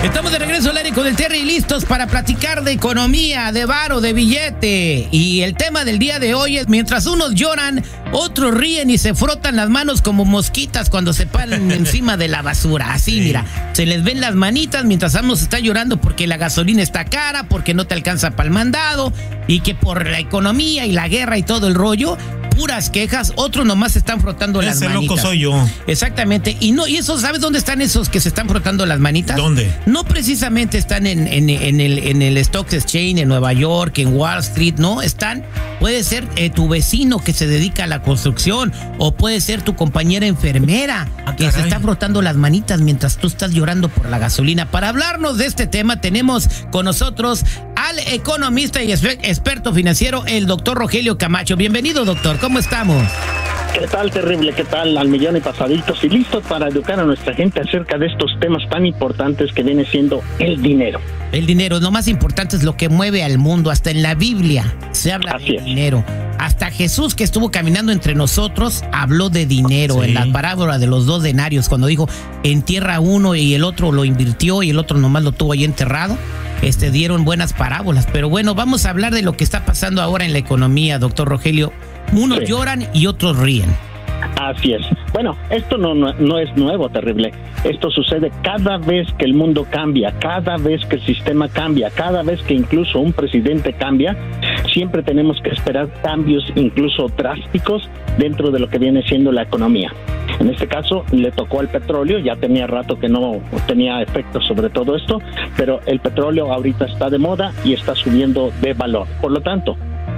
Estamos de regreso al aire con el Terry, listos para platicar de economía, de varo, de billete. Y el tema del día de hoy es: mientras unos lloran, otros ríen y se frotan las manos como mosquitas cuando se paran encima de la basura. Así, mira, se les ven las manitas mientras uno está llorando porque la gasolina está cara, porque no te alcanza para el mandado, y que por la economía y la guerra y todo el rollo, puras quejas. Otros nomás se están frotando las manitas. Ese loco soy yo. Exactamente. Y eso, ¿sabes dónde están esos que se están frotando las manitas? ¿Dónde? No precisamente están en el Stock Exchange en Nueva York, en Wall Street, no. Puede ser tu vecino que se dedica a la construcción, o puede ser tu compañera enfermera que se está frotando las manitas mientras tú estás llorando por la gasolina. Para hablarnos de este tema tenemos con nosotros al economista y experto financiero, el doctor Rogelio Camacho. Bienvenido, doctor. ¿Cómo estamos? ¿Qué tal, terrible? ¿Qué tal? Al millón y pasaditos, y listos para educar a nuestra gente acerca de estos temas tan importantes que viene siendo el dinero. El dinero, lo más importante, es lo que mueve al mundo. Hasta en la Biblia se habla de dinero. Hasta Jesús, que estuvo caminando entre nosotros, habló de dinero. En la parábola de los 2 denarios, cuando dijo: entierra uno y el otro lo invirtió y el otro nomás lo tuvo ahí enterrado. Dieron buenas parábolas. Pero bueno, vamos a hablar de lo que está pasando ahora en la economía, doctor Rogelio. Unos lloran y otros ríen. Así es. Bueno, esto no es nuevo, terrible. Esto sucede cada vez que el mundo cambia, cada vez que el sistema cambia, cada vez que incluso un presidente cambia. Siempre tenemos que esperar cambios incluso drásticos dentro de lo que viene siendo la economía. En este caso le tocó al petróleo. Ya tenía rato que no tenía efecto sobre todo esto, pero el petróleo ahorita está de moda y está subiendo de valor. Por lo tanto,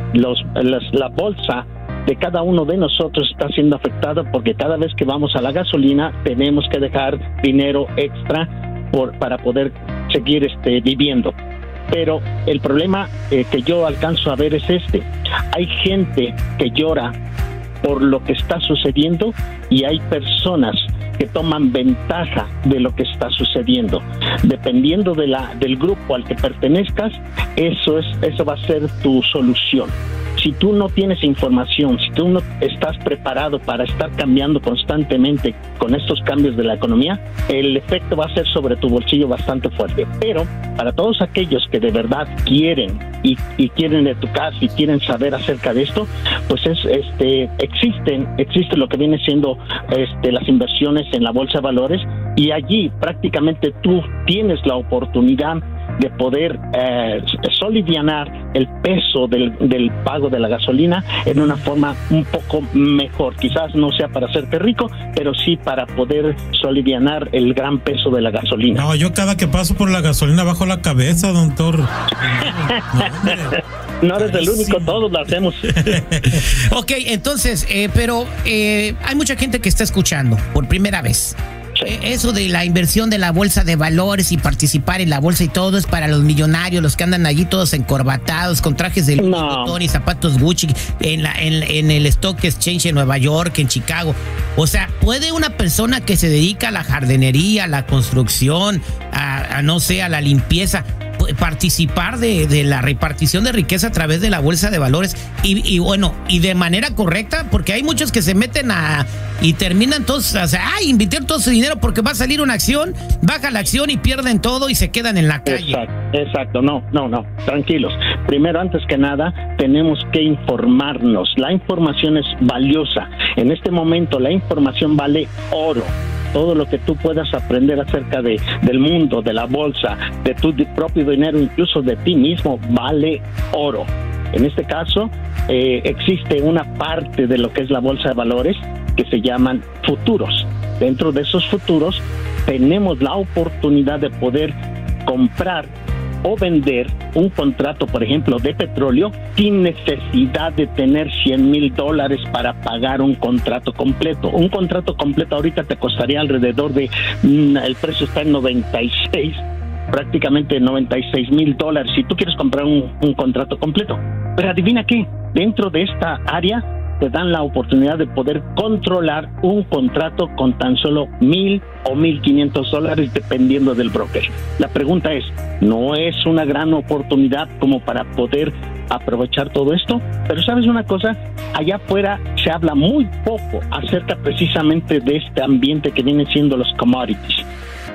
la bolsa de cada uno de nosotros está siendo afectada, porque cada vez que vamos a la gasolina tenemos que dejar dinero extra para poder seguir viviendo. Pero el problema que yo alcanzo a ver es hay gente que llora por lo que está sucediendo, y hay personas que toman ventaja de lo que está sucediendo. Dependiendo del grupo al que pertenezcas, eso va a ser tu solución. Si tú no tienes información, si tú no estás preparado para estar cambiando constantemente con estos cambios de la economía, el efecto va a ser sobre tu bolsillo bastante fuerte. Pero para todos aquellos que de verdad quieren y quieren educarse y quieren saber acerca de esto, pues existe lo que viene siendo las inversiones en la bolsa de valores, y allí prácticamente tú tienes la oportunidad de poder solivianar el peso del pago de la gasolina en una forma un poco mejor. Quizás no sea para hacerte rico, pero sí para poder solivianar el gran peso de la gasolina. No, yo cada que paso por la gasolina bajo la cabeza, doctor. No eres el único, todos lo hacemos. Ok, entonces, pero hay mucha gente que está escuchando por primera vez. Eso de la inversión de la bolsa de valores y participar en la bolsa y todo es para los millonarios, los que andan allí todos encorbatados con trajes de Louis Vuitton y zapatos Gucci en el Stock Exchange en Nueva York, en Chicago. O sea, ¿puede una persona que se dedica a la jardinería, a la construcción, a la limpieza, participar de la repartición de riqueza a través de la bolsa de valores y de manera correcta? Porque hay muchos que se meten y terminan todos, invirtieron todo su dinero porque va a salir una acción, baja la acción y pierden todo y se quedan en la calle. Exacto, no, tranquilos. Primero, antes que nada, tenemos que informarnos. La información es valiosa. En este momento la información vale oro. Todo lo que tú puedas aprender acerca del mundo, de la bolsa, de tu propio dinero, incluso de ti mismo, vale oro. En este caso, existe una parte de lo que es la bolsa de valores que se llaman futuros. Dentro de esos futuros tenemos la oportunidad de poder comprar o vender un contrato, por ejemplo, de petróleo, sin necesidad de tener $100,000 para pagar un contrato completo. Un contrato completo ahorita te costaría alrededor de, el precio está en 96, prácticamente $96,000 si tú quieres comprar un contrato completo. Pero adivina qué, dentro de esta área te dan la oportunidad de poder controlar un contrato con tan solo $1,000 o $1,500 dependiendo del broker. La pregunta es, ¿no es una gran oportunidad como para poder aprovechar todo esto? Pero ¿sabes una cosa? Allá afuera se habla muy poco acerca precisamente de este ambiente que vienen siendo los commodities.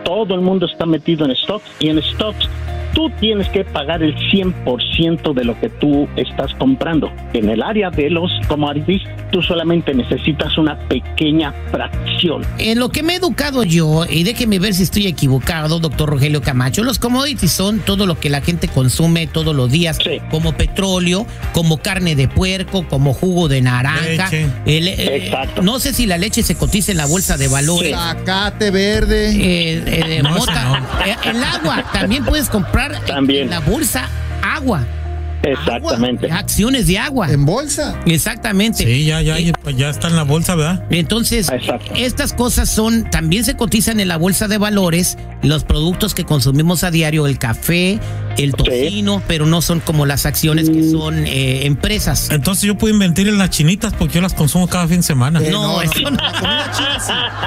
todo el mundo está metido en stocks, y en stocks tú tienes que pagar el 100% de lo que tú estás comprando. En el área de los commodities, tú solamente necesitas una pequeña fracción. En lo que me he educado yo, y déjeme ver si estoy equivocado, doctor Rogelio Camacho, los commodities son todo lo que la gente consume todos los días, Sí. como petróleo, como carne de puerco, como jugo de naranja. Leche. Exacto. No sé si la leche se cotiza en la bolsa de valores. Zacate verde. No, mota. no. El agua, también puedes comprar También. en la bolsa agua. Exactamente. Acciones de agua. ¿En bolsa? Exactamente. Sí, ya está en la bolsa, ¿verdad? Entonces, Exacto. estas cosas también se cotizan en la bolsa de valores, los productos que consumimos a diario, el café, el tocino, pero no son como las acciones que son empresas. Entonces yo puedo invertir en las chinitas porque yo las consumo cada fin de semana. No, eso no. La comida china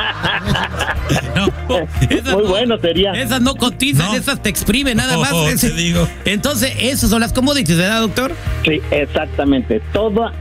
sí. No. Esas Muy no- bueno sería. Esas no cotizan, No. esas te exprimen nada más. Te digo. Entonces, esas son las commodities, ¿verdad, doctor? Sí, exactamente. Toda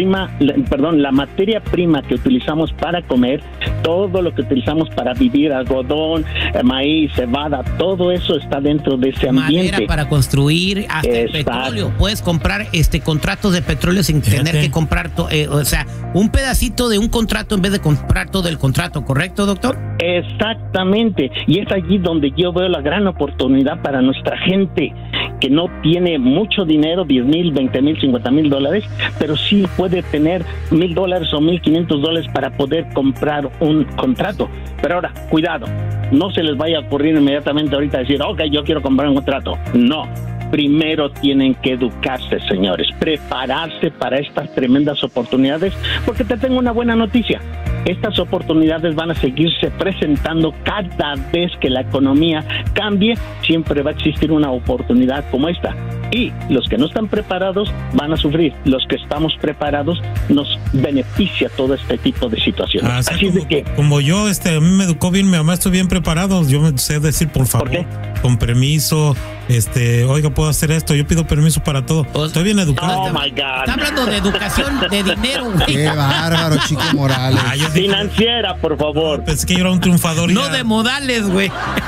la materia prima que utilizamos para comer, todo lo que utilizamos para vivir, algodón, maíz, cebada, todo eso está dentro de ese ambiente. Madera para construir, hasta el Exacto. petróleo. Puedes comprar contratos de petróleo sin Fíjate. tener que comprar, un pedacito de un contrato en vez de comprar todo el contrato, ¿correcto, doctor? Exactamente, y es allí donde yo veo la gran oportunidad para nuestra gente que no tiene mucho dinero, 10,000, 20,000, 50,000 dólares, pero sí puede tener $1,000 o $1,500 para poder comprar un contrato. Pero ahora, cuidado, no se les vaya a ocurrir inmediatamente ahorita decir, ok, yo quiero comprar un contrato. No. Primero tienen que educarse, señores, prepararse para estas tremendas oportunidades, porque te tengo una buena noticia. Estas oportunidades van a seguirse presentando cada vez que la economía cambie. Siempre va a existir una oportunidad como esta. Y los que no están preparados van a sufrir. Los que estamos preparados nos beneficia todo este tipo de situaciones. Así es de que... Como yo, a mí me educó bien mi mamá, estoy bien preparado. Yo me sé decir, por favor, qué? con permiso, oiga, puedo hacer esto. Yo pido permiso para todo. Estoy bien educado. Oh my God. Está hablando de educación, de dinero, güey. Qué bárbaro, Chico Morales. Yo dije, Financiera, por favor. pensé que yo era un triunfador. No ya. de modales, güey.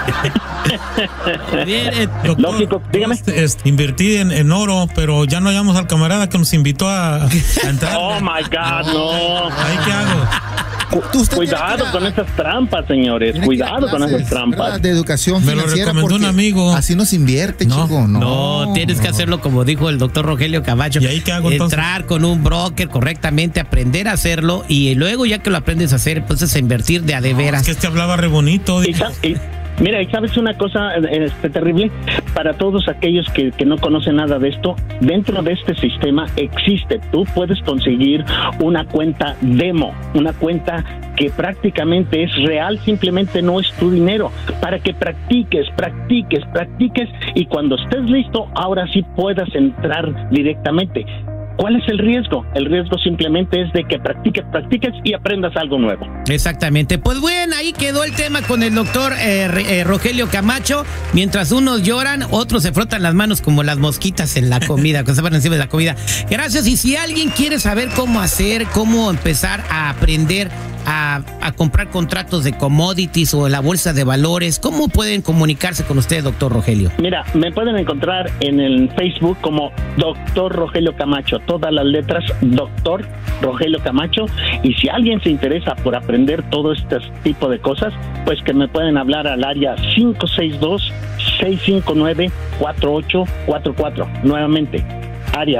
Bien, Doctor, Lógico, dígame. Invertí en oro, pero ya no hallamos al camarada que nos invitó a entrar. Oh my God, no. ¿Ahí qué hago? Usted Cuidado tiene que ir con esas trampas, señores. tiene que ir a Cuidado con clases, esas trampas. ¿verdad? De educación Me lo financiera. recomendó un porque amigo. Así no se invierte, No, chico. No, tienes que hacerlo como dijo el doctor Rogelio Camacho. ¿Y ahí qué hago, entonces? Entrar con un broker correctamente, aprender a hacerlo y luego ya que lo aprendes a hacer, entonces a invertir de a de veras. Es que hablaba re bonito. Mira, y sabes una cosa terrible, para todos aquellos que no conocen nada de esto, dentro de este sistema existe, tú puedes conseguir una cuenta demo, una cuenta que prácticamente es real, simplemente no es tu dinero, para que practiques y cuando estés listo, ahora sí puedas entrar directamente. ¿Cuál es el riesgo? El riesgo simplemente es de que practiques y aprendas algo nuevo. Exactamente. Pues bueno, ahí quedó el tema con el doctor Rogelio Camacho. Mientras unos lloran, otros se frotan las manos como las mosquitas en la comida, que se van encima de la comida. Gracias. Y si alguien quiere saber cómo hacer, cómo empezar a aprender a comprar contratos de commodities o en la bolsa de valores, ¿cómo pueden comunicarse con usted, doctor Rogelio? Mira, me pueden encontrar en el Facebook como Doctor Rogelio Camacho, todas las letras Doctor Rogelio Camacho, y si alguien se interesa por aprender todo este tipo de cosas, pues que me pueden hablar al área 562-659-4844, nuevamente área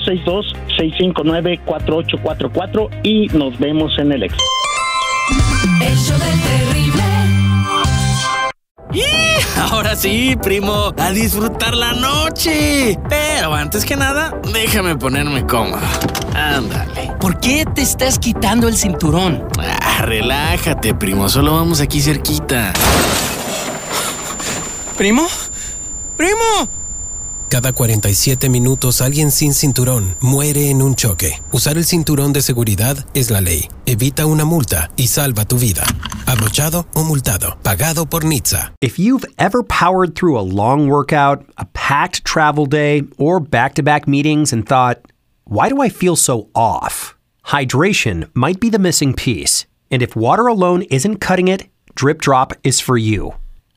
562-659-4844 y nos vemos en el ex. El show del terrible. Ahora sí, primo, a disfrutar la noche. Pero antes que nada, déjame ponerme cómodo. Ándale. ¿Por qué te estás quitando el cinturón? Relájate, primo, solo vamos aquí cerquita. ¿Primo? ¡Primo! Cada 47 minutos alguien sin cinturón muere en un choque. Usar el cinturón de seguridad es la ley. Evita una multa y salva tu vida. Abrochado o multado. Pagado por NHTSA. If you've ever powered through a long workout, a packed travel day, or back-to-back meetings and thought, why do I feel so off? Hydration might be the missing piece. And if water alone isn't cutting it, Drip Drop is for you.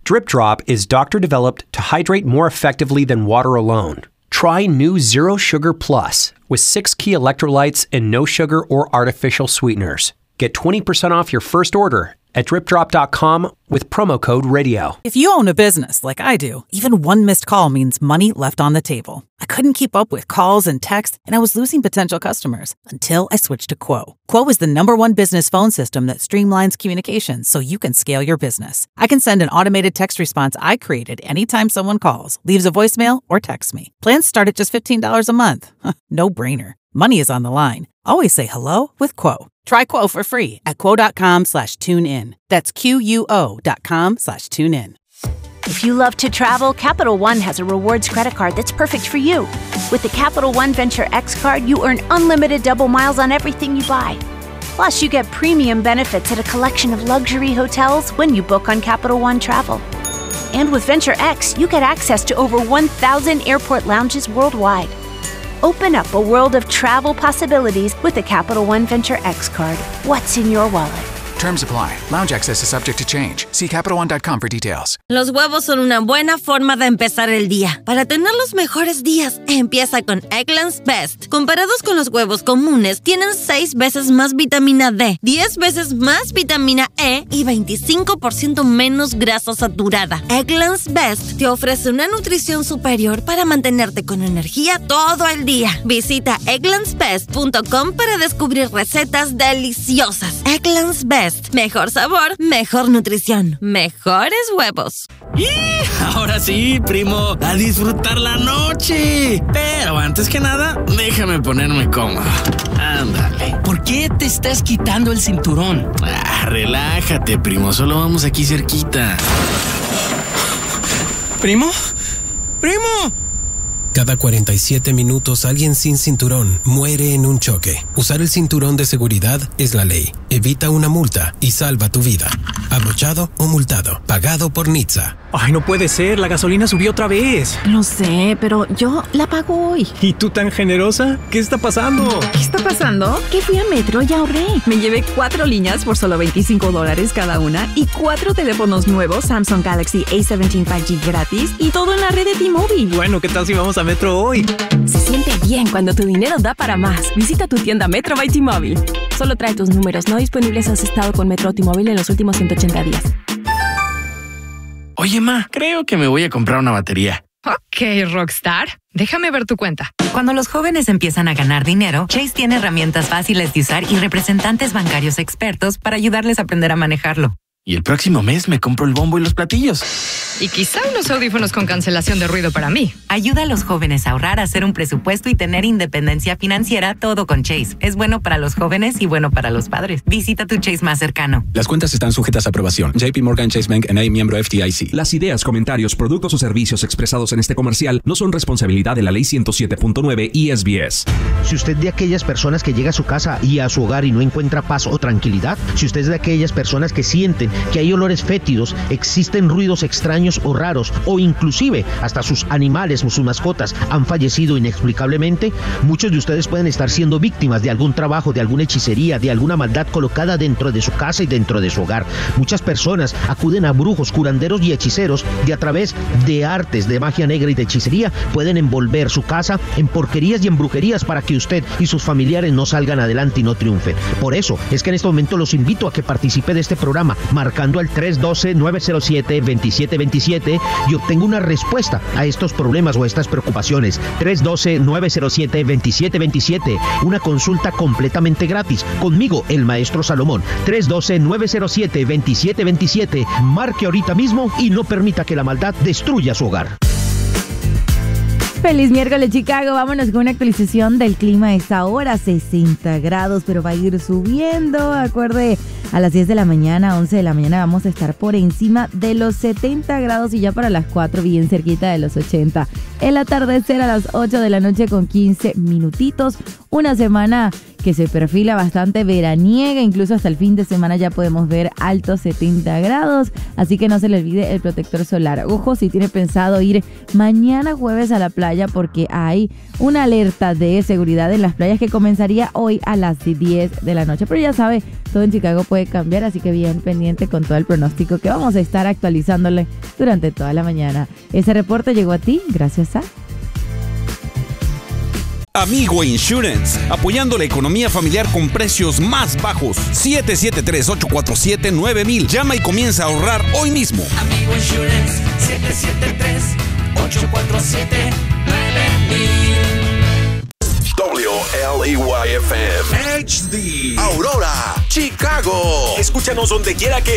Drip Drop is doctor-developed to hydrate more effectively than water alone. Try new Zero Sugar Plus with 6 key electrolytes and no sugar or artificial sweeteners. Get 20% off your first order at dripdrop.com with promo code RADIO. If you own a business like I do, even one missed call means money left on the table. I couldn't keep up with calls and texts, and I was losing potential customers until I switched to Quo. Quo is the #1 business phone system that streamlines communications so you can scale your business. I can send an automated text response I created anytime someone calls, leaves a voicemail, or texts me. Plans start at just $15 a month. No brainer. Money is on the line. Always say hello with Quo. Try Quo for free at quo.com/tunein. That's QUO.com/tunein. If you love to travel, Capital One has a rewards credit card that's perfect for you. With the Capital One Venture X card, you earn unlimited double miles on everything you buy. Plus, you get premium benefits at a collection of luxury hotels when you book on Capital One Travel. And with Venture X, you get access to over 1,000 airport lounges worldwide. Open up a world of travel possibilities with the Capital One Venture X card. What's in your wallet? Terms apply. Lounge access is subject to change. See CapitalOne.com for details. Los huevos son una buena forma de empezar el día. Para tener los mejores días, empieza con Eggland's Best. Comparados con los huevos comunes, tienen 6 veces más vitamina D, 10 veces más vitamina E y 25% menos grasa saturada. Eggland's Best te ofrece una nutrición superior para mantenerte con energía todo el día. Visita egglandsbest.com para descubrir recetas deliciosas. Eggland's Best. Mejor sabor, mejor nutrición, mejores huevos. ¡Y! Ahora sí, primo, a disfrutar la noche. Pero antes que nada, déjame ponerme cómodo. Ándale. ¿Por qué te estás quitando el cinturón? Relájate, primo, solo vamos aquí cerquita. ¿Primo? ¡Primo! Cada 47 minutos alguien sin cinturón muere en un choque. Usar el cinturón de seguridad es la ley. Evita una multa y salva tu vida. Abrochado o multado. Pagado por NHTSA. Ay, no puede ser. La gasolina subió otra vez. Lo sé, pero yo la pago hoy. ¿Y tú tan generosa? ¿Qué está pasando? ¿Qué está pasando? Que fui a Metro y ahorré. Me llevé 4 líneas por solo $25 cada una y 4 teléfonos nuevos Samsung Galaxy A17 5G gratis y todo en la red de T-Mobile. Bueno, ¿qué tal si vamos a Metro hoy? Se siente bien cuando tu dinero da para más. Visita tu tienda Metro by T-Mobile. Solo trae tus números no disponibles si has estado con Metro o T-Mobile en los últimos 180 días. Oye, ma, creo que me voy a comprar una batería. Ok, Rockstar. Déjame ver tu cuenta. Cuando los jóvenes empiezan a ganar dinero, Chase tiene herramientas fáciles de usar y representantes bancarios expertos para ayudarles a aprender a manejarlo. Y el próximo mes me compro el bombo y los platillos. Y quizá unos audífonos con cancelación de ruido para mí. Ayuda a los jóvenes a ahorrar, a hacer un presupuesto y tener independencia financiera, todo con Chase. Es bueno para los jóvenes y bueno para los padres. Visita tu Chase más cercano. Las cuentas están sujetas a aprobación. JP Morgan Chase Bank N.A., miembro FDIC. Las ideas, comentarios, productos o servicios expresados en este comercial no son responsabilidad de la Ley 107.9 y SBS. Si usted es de aquellas personas que llega a su casa y a su hogar y no encuentra paz o tranquilidad, si usted es de aquellas personas que sienten que hay olores fétidos, existen ruidos extraños o raros, o inclusive hasta sus animales o sus mascotas han fallecido inexplicablemente, muchos de ustedes pueden estar siendo víctimas de algún trabajo, de alguna hechicería, de alguna maldad colocada dentro de su casa y dentro de su hogar. Muchas personas acuden a brujos, curanderos y hechiceros y a través de artes de magia negra y de hechicería pueden envolver su casa en porquerías y en brujerías para que usted y sus familiares no salgan adelante y no triunfen. Por eso es que en este momento los invito a que participe de este programa marcando al 312-907-2727 y obtenga una respuesta a estos problemas o a estas preocupaciones. 312-907-2727, una consulta completamente gratis conmigo, el maestro Salomón. 312-907-2727, marque ahorita mismo y no permita que la maldad destruya su hogar. Feliz miércoles, Chicago. Vámonos con una actualización del clima a esta hora. 60 grados, pero va a ir subiendo. Acuerde, a las 10 de la mañana, 11 de la mañana vamos a estar por encima de los 70 grados y ya para las 4 bien cerquita de los 80. El atardecer a las 8 de la noche con 15 minutitos. Una semana que que se perfila bastante veraniega, incluso hasta el fin de semana ya podemos ver altos 70 grados, así que no se le olvide el protector solar. Ojo si tiene pensado ir mañana jueves a la playa, porque hay una alerta de seguridad en las playas que comenzaría hoy a las 10 de la noche, pero ya sabe, todo en Chicago puede cambiar, así que bien pendiente con todo el pronóstico que vamos a estar actualizándole durante toda la mañana. Ese reporte llegó a ti gracias a Amigo Insurance, apoyando la economía familiar con precios más bajos. 773-847-9000. Llama y comienza a ahorrar hoy mismo. Amigo Insurance, 773-847-9000. WLEYFM HD Aurora, Chicago. Escúchanos donde quiera que